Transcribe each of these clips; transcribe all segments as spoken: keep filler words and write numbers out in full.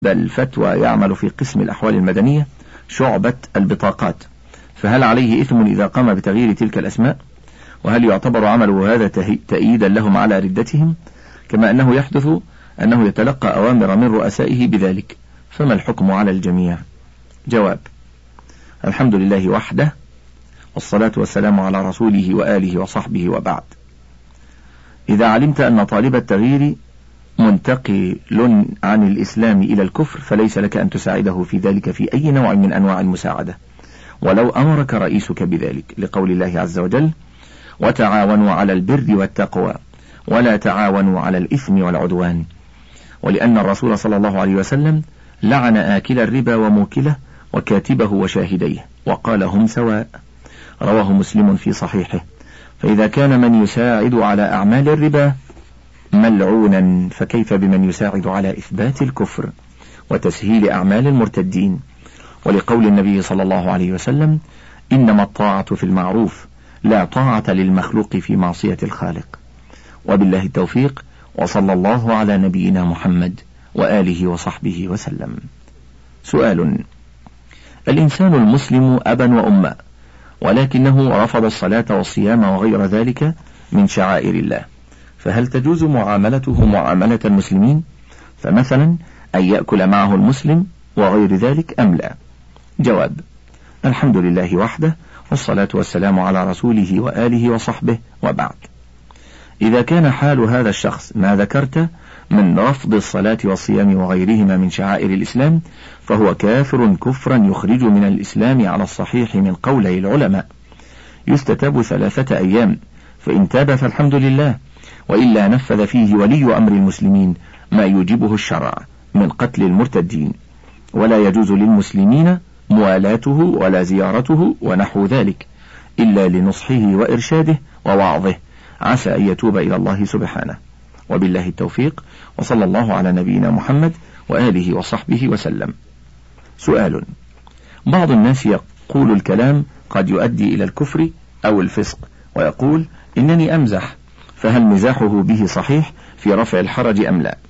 الفتوى يعمل في قسم الأحوال المدنية شعبة البطاقات، فهل عليه إثم إذا قام بتغيير تلك الأسماء؟ وهل يعتبر عمله هذا تأييدا لهم على ردتهم، كما أنه يحدث أنه يتلقى أوامر من رؤسائه بذلك، فما الحكم على الجميع؟ جواب: الحمد لله وحده، والصلاة والسلام على رسوله وآله وصحبه، وبعد. إذا علمت أن طالب التغيير منتقل عن الإسلام إلى الكفر فليس لك أن تساعده في ذلك في أي نوع من أنواع المساعدة، ولو أمرك رئيسك بذلك، لقول الله عز وجل: وتعاونوا على البر والتقوى ولا تعاونوا على الإثم والعدوان، ولأن الرسول صلى الله عليه وسلم لعن آكل الربا وموكله وكاتبه وشاهديه وقال: هم سواء. رواه مسلم في صحيحه. فإذا كان من يساعد على أعمال الربا ملعونا، فكيف بمن يساعد على إثبات الكفر وتسهيل أعمال المرتدين؟ ولقول النبي صلى الله عليه وسلم: إنما الطاعة في المعروف، لا طاعة للمخلوق في معصية الخالق. وبالله التوفيق، وصلى الله على نبينا محمد وآله وصحبه وسلم. سؤال: الإنسان المسلم أبا وأما، ولكنه رفض الصلاة والصيام وغير ذلك من شعائر الله، فهل تجوز معاملته معاملة المسلمين، فمثلا أن يأكل معه المسلم وغير ذلك أم لا؟ جواب: الحمد لله وحده، والصلاة والسلام على رسوله وآله وصحبه، وبعد. إذا كان حال هذا الشخص ما ذكرت من رفض الصلاة والصيام وغيرهما من شعائر الإسلام، فهو كافر كفرا يخرج من الإسلام على الصحيح من قولي العلماء، يستتاب ثلاثة أيام، فإن تاب فالحمد لله، وإلا نفذ فيه ولي أمر المسلمين ما يوجبه الشرع من قتل المرتدين، ولا يجوز للمسلمين موالاته ولا زيارته ونحو ذلك، إلا لنصحه وإرشاده ووعظه، عسى أن يتوب إلى الله سبحانه. وبالله التوفيق، وصلى الله على نبينا محمد وآله وصحبه وسلم. سؤال: بعض الناس يقول الكلام قد يؤدي إلى الكفر أو الفسق، ويقول إنني أمزح، فهل مزاحه به صحيح في رفع الحرج أم لا؟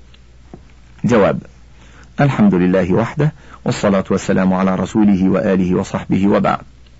جواب: الحمد لله وحده، والصلاة والسلام على رسوله وآله وصحبه، وبعد.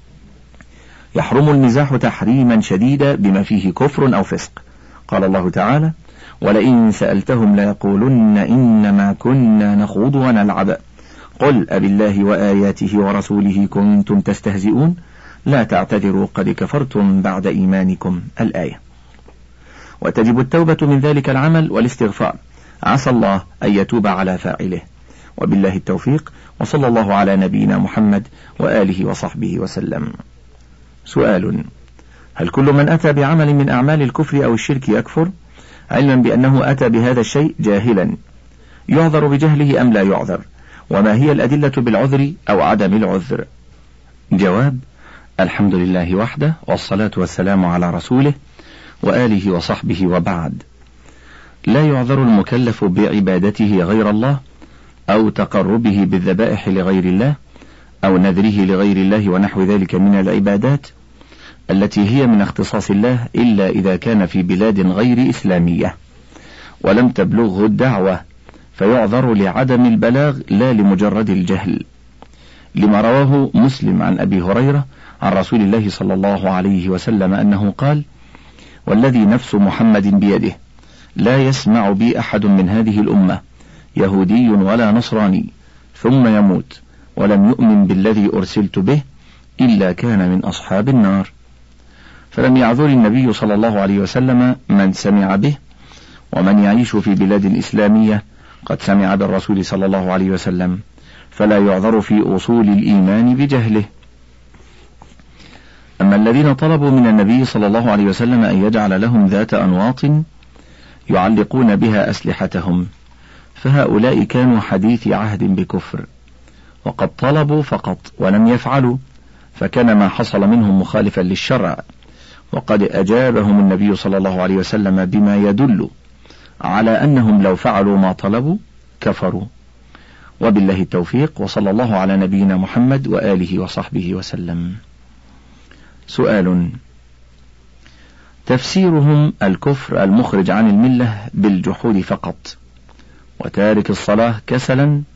يحرم المزاح تحريما شديدا بما فيه كفر أو فسق. قال الله تعالى: ولئن سألتهم ليقولن إنما كنا نخوض ونلعب قل أبالله وآياته ورسوله كنتم تستهزئون لا تعتذروا قد كفرتم بعد إيمانكم، الآية. وتجب التوبة من ذلك العمل والاستغفار، عسى الله أن يتوب على فاعله. وبالله التوفيق، وصلى الله على نبينا محمد وآله وصحبه وسلم. سؤال: هل كل من أتى بعمل من أعمال الكفر أو الشرك يكفر، علما بأنه أتى بهذا الشيء جاهلا، يعذر بجهله أم لا يعذر؟ وما هي الأدلة بالعذر أو عدم العذر؟ جواب: الحمد لله وحده، والصلاة والسلام على رسوله وآله وصحبه، وبعد. لا يعذر المكلف بعبادته غير الله، أو تقربه بالذبائح لغير الله، أو نذره لغير الله ونحو ذلك من العبادات التي هي من اختصاص الله، إلا إذا كان في بلاد غير إسلامية ولم تبلغه الدعوة، فيعذر لعدم البلاغ لا لمجرد الجهل، لما رواه مسلم عن أبي هريرة عن رسول الله صلى الله عليه وسلم أنه قال: والذي نفس محمد بيده لا يسمع بي أحد من هذه الأمة يهودي ولا نصراني ثم يموت ولم يؤمن بالذي أرسلت به إلا كان من أصحاب النار. فلم يعذر النبي صلى الله عليه وسلم من سمع به، ومن يعيش في بلاد إسلامية قد سمع بالرسول صلى الله عليه وسلم، فلا يعذر في أصول الإيمان بجهله. أما الذين طلبوا من النبي صلى الله عليه وسلم أن يجعل لهم ذات أنواط يعلقون بها أسلحتهم، فهؤلاء كانوا حديث عهد بكفر، وقد طلبوا فقط ولم يفعلوا، فكان ما حصل منهم مخالفا للشرع، وقد أجابهم النبي صلى الله عليه وسلم بما يدل على أنهم لو فعلوا ما طلبوا كفروا. وبالله التوفيق، وصلى الله على نبينا محمد وآله وصحبه وسلم. سؤال: تفسيرهم الكفر المخرج عن الملة بالجحود فقط، وتارك الصلاة كسلا